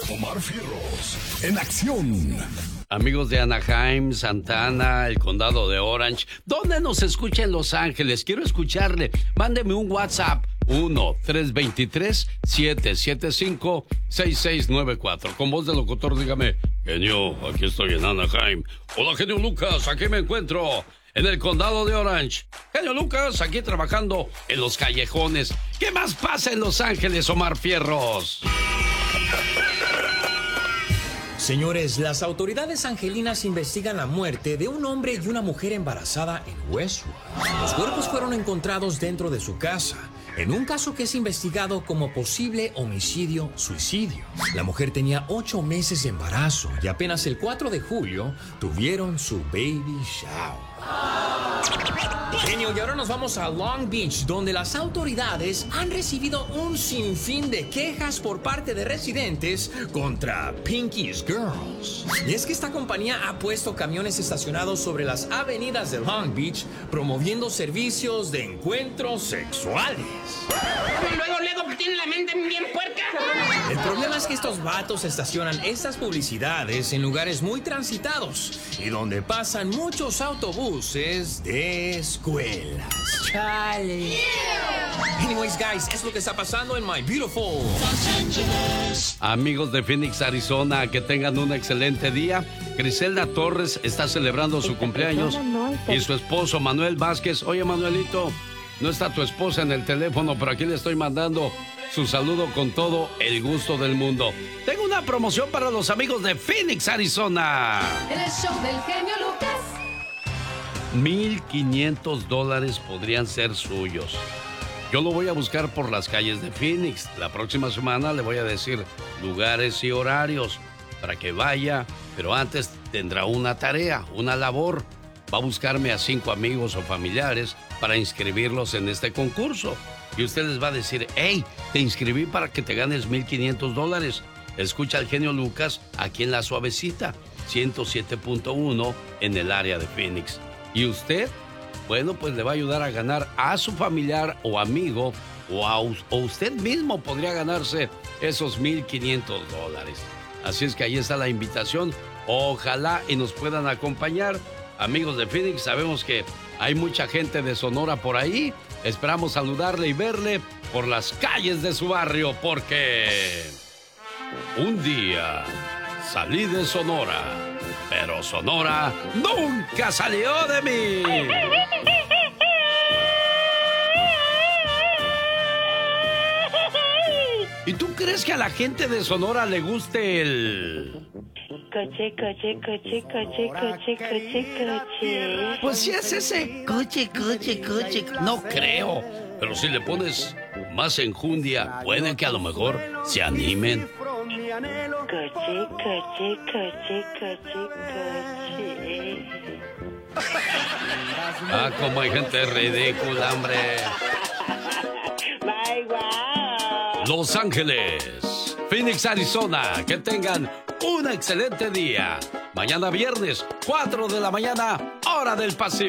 Omar Fierros, en acción. Amigos de Anaheim, Santa Ana, el condado de Orange, ¿dónde nos escucha en Los Ángeles? Quiero escucharle. Mándeme un WhatsApp. 1-323-775-6694. Con voz de locutor, dígame: genio, aquí estoy en Anaheim. Hola, genio Lucas, aquí me encuentro en el condado de Orange. Genio Lucas, aquí trabajando en los callejones. ¿Qué más pasa en Los Ángeles, Omar Fierros? Señores, las autoridades angelinas investigan la muerte de un hombre y una mujer embarazada en Westwood. Los cuerpos fueron encontrados dentro de su casa, en un caso que es investigado como posible homicidio-suicidio. La mujer tenía 8 meses de embarazo y apenas el 4 de julio tuvieron su baby shower. Genio, y ahora nos vamos a Long Beach, donde las autoridades han recibido un sinfín de quejas por parte de residentes contra Pinky's Girls. Y es que esta compañía ha puesto camiones estacionados sobre las avenidas de Long Beach promoviendo servicios de encuentros sexuales. Luego, tiene la mente bien puerca. El problema es que estos vatos estacionan estas publicidades en lugares muy transitados y donde pasan muchos autobuses de escuelas. Chale. Anyways, guys, es lo que está pasando en My Beautiful Los Angeles. Amigos de Phoenix, Arizona, que tengan un excelente día. Griselda Torres está celebrando su cumpleaños y su esposo Manuel Vázquez. Oye, Manuelito, no está tu esposa en el teléfono, pero aquí le estoy mandando su saludo con todo el gusto del mundo. Tengo una promoción para los amigos de Phoenix, Arizona. El show del genio Lucas. $1,500 podrían ser suyos. Yo lo voy a buscar por las calles de Phoenix. La próxima semana le voy a decir lugares y horarios para que vaya, pero antes tendrá una tarea, una labor. Va a buscarme a 5 amigos o familiares para inscribirlos en este concurso. Y usted les va a decir: hey, te inscribí para que te ganes $1,500. Escucha al genio Lucas aquí en La Suavecita, 107.1 en el área de Phoenix. Y usted, bueno, pues le va a ayudar a ganar a su familiar o amigo, o usted mismo podría ganarse esos $1,500. Así es que ahí está la invitación. Ojalá y nos puedan acompañar. Amigos de Phoenix, sabemos que hay mucha gente de Sonora por ahí. Esperamos saludarle y verle por las calles de su barrio, porque un día salí de Sonora, pero Sonora nunca salió de mí. ¿Y tú crees que a la gente de Sonora le guste el coche? Pues si es ese coche. No creo. Pero si le pones más enjundia, puede que a lo mejor se animen. Coche. Ah, como hay gente ridícula, hombre. Bye, wow. Los Ángeles, Phoenix, Arizona, que tengan un excelente día. Mañana viernes, 4 de la mañana, hora del Pacífico.